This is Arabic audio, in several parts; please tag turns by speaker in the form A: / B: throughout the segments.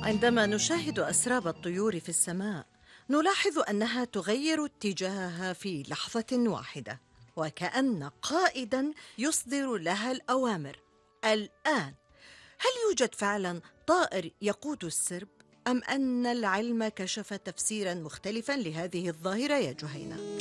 A: عندما نشاهد أسراب الطيور في السماء نلاحظ أنها تغير اتجاهها في لحظة واحدة، وكأن قائدا يصدر لها الأوامر. الآن، هل يوجد فعلا طائر يقود السرب، أم أن العلم كشف تفسيرا مختلفا لهذه الظاهرة يا جهينة؟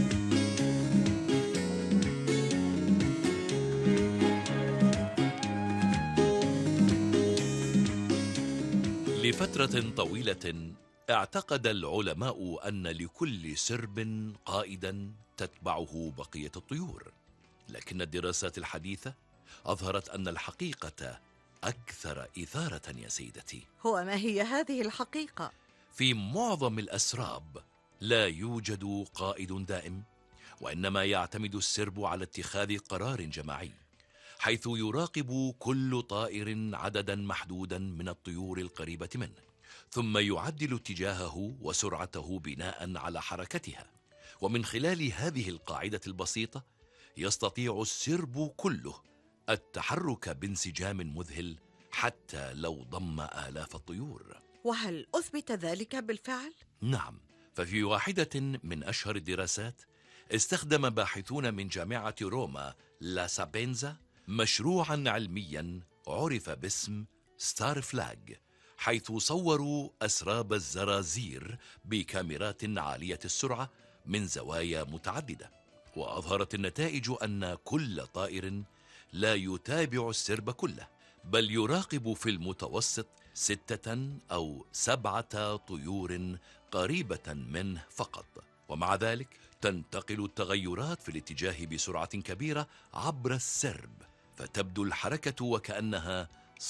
B: لفترة طويلة اعتقد العلماء أن لكل سرب قائدا تتبعه بقية الطيور، لكن الدراسات الحديثة أظهرت أن الحقيقة أكثر إثارة يا سيدتي.
A: ما هي هذه الحقيقة؟
B: في معظم الأسراب لا يوجد قائد دائم، وإنما يعتمد السرب على اتخاذ قرار جماعي، حيث يراقب كل طائر عددا محدودا من الطيور القريبة منه، ثم يعدل اتجاهه وسرعته بناء على حركتها. ومن خلال هذه القاعدة البسيطة يستطيع السرب كله التحرك بانسجام مذهل حتى لو ضم آلاف الطيور.
A: وهل أثبت ذلك بالفعل؟
B: نعم، ففي واحدة من أشهر الدراسات استخدم باحثون من جامعة روما لا سابينزا مشروعا علميا عرف باسم ستار فلاج، حيث صوروا أسراب الزرازير بكاميرات عالية السرعة من زوايا متعددة، وأظهرت النتائج أن كل طائر لا يتابع السرب كله، بل يراقب في المتوسط 6 أو 7 طيور قريبة منه فقط. ومع ذلك تنتقل التغيرات في الاتجاه بسرعة كبيرة عبر السرب، فتبدو الحركة وكأنها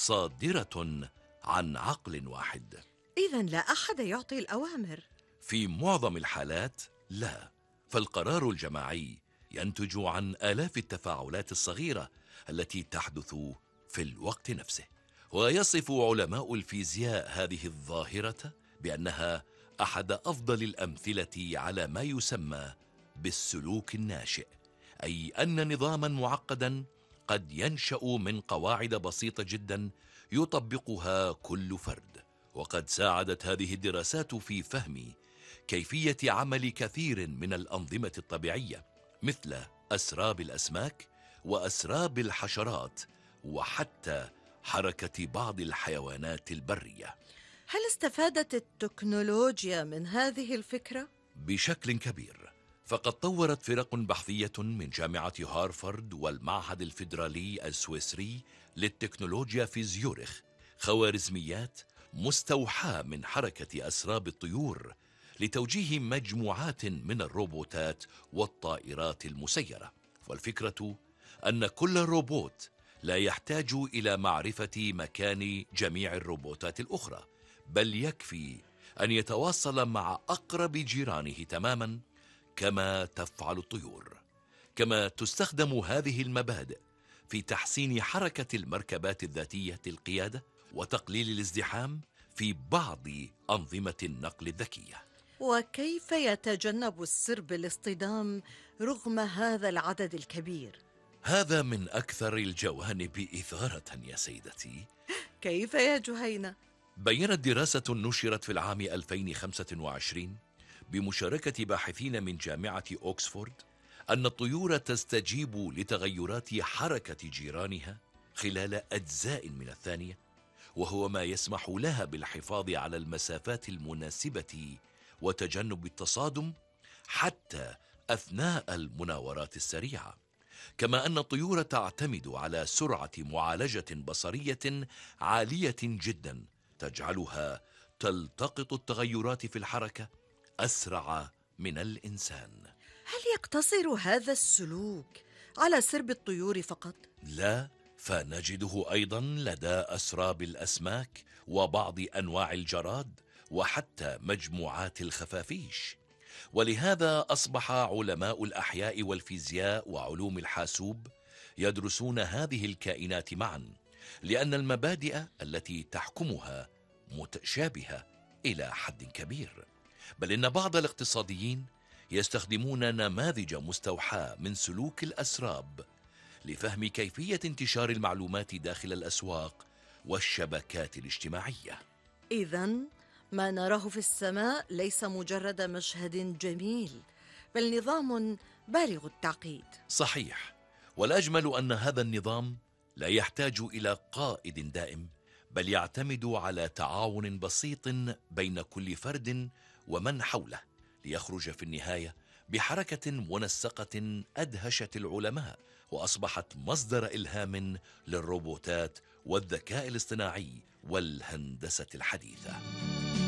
B: صادرة عن عقل واحد.
A: إذن لا أحد يعطي الأوامر؟
B: في معظم الحالات لا، فالقرار الجماعي ينتج عن آلاف التفاعلات الصغيرة التي تحدث في الوقت نفسه. ويصف علماء الفيزياء هذه الظاهرة بأنها أحد أفضل الأمثلة على ما يسمى بالسلوك الناشئ، أي أن نظاما معقدا قد ينشأ من قواعد بسيطة جدا يطبقها كل فرد. وقد ساعدت هذه الدراسات في فهم كيفية عمل كثير من الأنظمة الطبيعية، مثل أسراب الأسماك وأسراب الحشرات، وحتى حركة بعض الحيوانات البرية.
A: هل استفادت التكنولوجيا من هذه الفكرة؟
B: بشكل كبير، فقد طورت فرق بحثية من جامعة هارفارد والمعهد الفيدرالي السويسري للتكنولوجيا في زيورخ خوارزميات مستوحاة من حركة أسراب الطيور لتوجيه مجموعات من الروبوتات والطائرات المسيرة. والفكرة أن كل روبوت لا يحتاج إلى معرفة مكان جميع الروبوتات الأخرى، بل يكفي أن يتواصل مع أقرب جيرانه تماما كما تفعل الطيور. كما تستخدم هذه المبادئ في تحسين حركة المركبات الذاتية القيادة وتقليل الازدحام في بعض أنظمة النقل الذكية.
A: وكيف يتجنب السرب الاصطدام رغم هذا العدد الكبير؟
B: هذا من أكثر الجوانب إثارة يا سيدتي.
A: كيف يا جهينة؟
B: بيّنت دراسة نشرت في العام 2025 بمشاركة باحثين من جامعة أوكسفورد أن الطيور تستجيب لتغيرات حركة جيرانها خلال أجزاء من الثانية، وهو ما يسمح لها بالحفاظ على المسافات المناسبة وتجنب التصادم حتى أثناء المناورات السريعة. كما أن الطيور تعتمد على سرعة معالجة بصرية عالية جدا تجعلها تلتقط التغيرات في الحركة أسرع من الإنسان.
A: هل يقتصر هذا السلوك على سرب الطيور فقط؟
B: لا، فنجده أيضا لدى أسراب الأسماك وبعض أنواع الجراد وحتى مجموعات الخفافيش. ولهذا أصبح علماء الأحياء والفيزياء وعلوم الحاسوب يدرسون هذه الكائنات معا، لأن المبادئ التي تحكمها متشابهة إلى حد كبير. بل إن بعض الاقتصاديين يستخدمون نماذج مستوحاة من سلوك الأسراب لفهم كيفية انتشار المعلومات داخل الأسواق والشبكات الاجتماعية.
A: إذن ما نراه في السماء ليس مجرد مشهد جميل، بل نظام بالغ التعقيد.
B: صحيح، والأجمل أن هذا النظام لا يحتاج إلى قائد دائم، بل يعتمد على تعاون بسيط بين كل فرد ومن حوله، ليخرج في النهاية بحركة منسقة أدهشت العلماء، وأصبحت مصدر إلهام للروبوتات والذكاء الاصطناعي والهندسة الحديثة.